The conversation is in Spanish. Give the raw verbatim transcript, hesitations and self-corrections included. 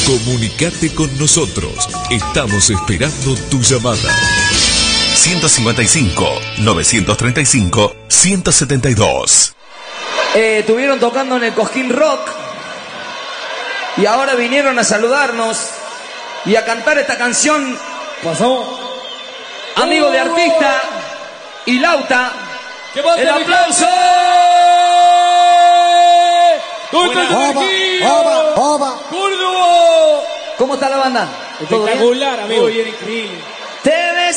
Comunicate con nosotros. Estamos esperando tu llamada. ciento cincuenta y cinco, novecientos treinta y cinco, ciento setenta y dos. Eh, estuvieron tocando en el Cosquín Rock y ahora vinieron a saludarnos y a cantar esta canción. Pasó. Amigo de artista y Lauta. El aplauso. Oba, oba, oba. ¿Cómo está la banda? Espectacular, amigo. Muy bien, increíble.